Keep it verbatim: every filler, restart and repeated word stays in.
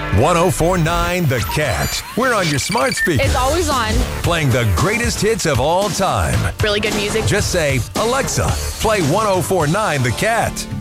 one oh four point nine The Cat. We're on your smart speaker. It's always on. Playing the greatest hits of all time. Really good music. Just say, Alexa, play one oh four point nine The Cat.